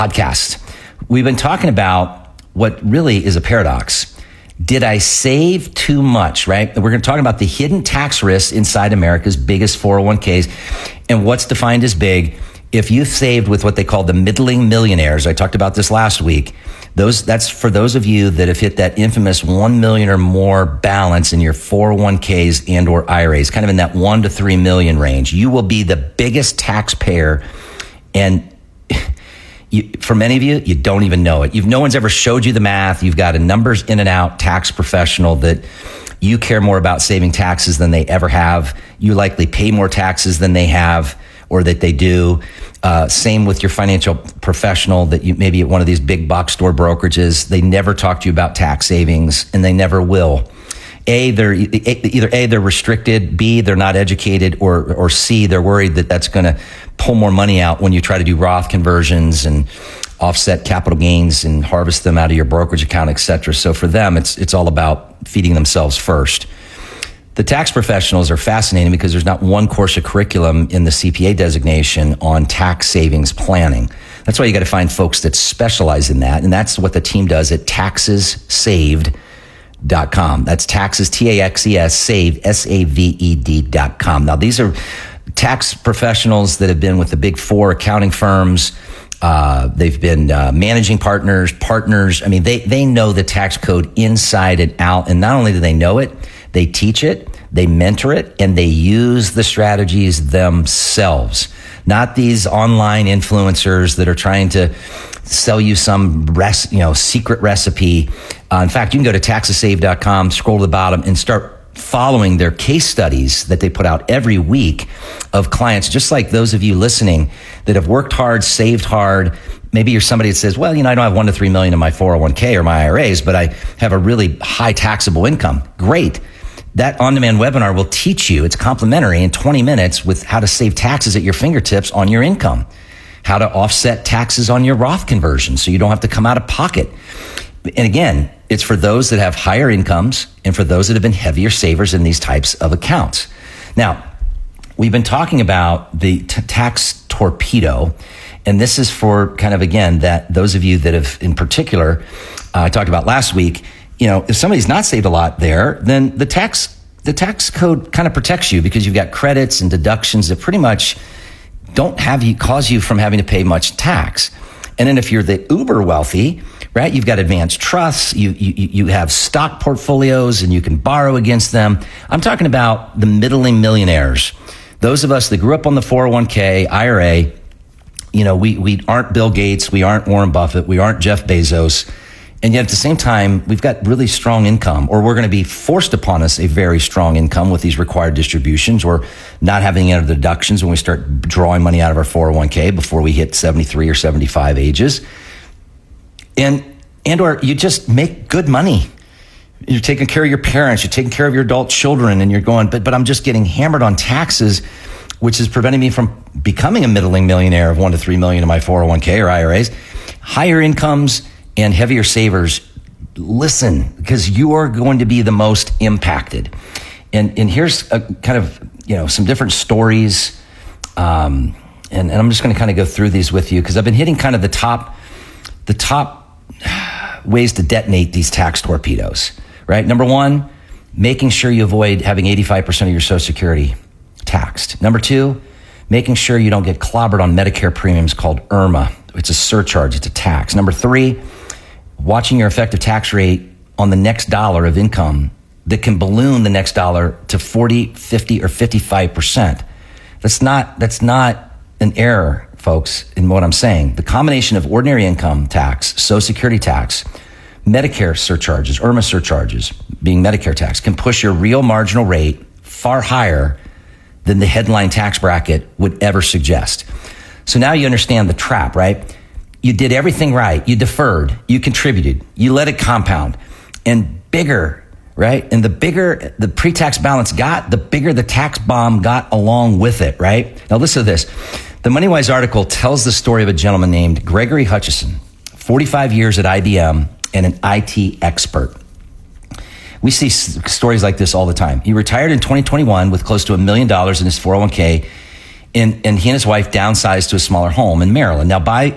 podcast. We've been talking about what really is a paradox. Did I save too much, right? We're going to talk about the hidden tax risks inside America's biggest 401ks and what's defined as big. If you've saved with what they call the middling millionaires, I talked about this last week. That's for those of you that have hit that infamous 1 million or more balance in your 401ks and or IRAs, kind of in that 1 to 3 million range. You will be the biggest taxpayer. And for many of you, you don't even know it. No one's ever showed you the math. You've got a numbers in and out tax professional that you care more about saving taxes than they ever have. You likely pay more taxes than they have or that they do. Same with your financial professional that you maybe at one of these big box store brokerages. They never talk to you about tax savings and they never will. They're restricted, B, they're not educated, or C, they're worried that that's going to pull more money out when you try to do Roth conversions and offset capital gains and harvest them out of your brokerage account, et cetera. So for them, it's all about feeding themselves first. The tax professionals are fascinating because there's not one course of curriculum in the CPA designation on tax savings planning. That's why you got to find folks that specialize in that. And that's what the team does at taxessaved.com. That's taxes, T-A-X-E-S, saved, S-A-V-E-D.com. Now, these are tax professionals that have been with the big four accounting firms. They've been managing partners. I mean, they know the tax code inside and out. And not only do they know it, they teach it, they mentor it, and they use the strategies themselves. Not these online influencers that are trying to sell you some secret recipe. In fact, you can go to taxessaved.com, scroll to the bottom, and start following their case studies that they put out every week of clients, just like those of you listening that have worked hard, saved hard. Maybe you're somebody that says, well, I don't have 1 to 3 million in my 401k or my IRAs, but I have a really high taxable income. Great. That on-demand webinar will teach you, it's complimentary, in 20 minutes with how to save taxes at your fingertips on your income, how to offset taxes on your Roth conversion so you don't have to come out of pocket. And again, it's for those that have higher incomes and for those that have been heavier savers in these types of accounts. Now, we've been talking about the tax torpedo, and this is for kind of, again, that those of you that have, in particular, I talked about last week, if somebody's not saved a lot there, then the tax code kind of protects you because you've got credits and deductions that pretty much don't cause you from having to pay much tax. And then if you're the uber wealthy, right, you've got advanced trusts, you have stock portfolios and you can borrow against them. I'm talking about the middling millionaires. Those of us that grew up on the 401k, IRA, we aren't Bill Gates, we aren't Warren Buffett, we aren't Jeff Bezos. And yet at the same time, we've got really strong income, or we're going to be forced upon us a very strong income with these required distributions, or not having any deductions when we start drawing money out of our 401k before we hit 73 or 75 ages. Or you just make good money. You're taking care of your parents, you're taking care of your adult children, and you're going, but I'm just getting hammered on taxes, which is preventing me from becoming a middling millionaire of 1 to 3 million in my 401k or IRAs. Higher incomes and heavier savers, listen, because you are going to be the most impacted. And here's a kind of, some different stories. And I'm just going to kind of go through these with you because I've been hitting kind of the top ways to detonate these tax torpedoes, right? Number one, making sure you avoid having 85% of your Social Security taxed. Number two, making sure you don't get clobbered on Medicare premiums called IRMA. It's a surcharge, it's a tax. Number three, watching your effective tax rate on the next dollar of income that can balloon the next dollar to 40, 50, or 55%. That's not an error, folks, in what I'm saying. The combination of ordinary income tax, Social Security tax, Medicare surcharges, IRMA surcharges, being Medicare tax, can push your real marginal rate far higher than the headline tax bracket would ever suggest. So now you understand the trap, right? You did everything right. You deferred, you contributed, you let it compound, and bigger, right? And the bigger the pre-tax balance got, the bigger the tax bomb got along with it, right? Now listen to this. The MoneyWise article tells the story of a gentleman named Gregory Hutchison, 45 years at IBM and an IT expert. We see stories like this all the time. He retired in 2021 with close to $1 million in his 401k, and he and his wife downsized to a smaller home in Maryland. Now, by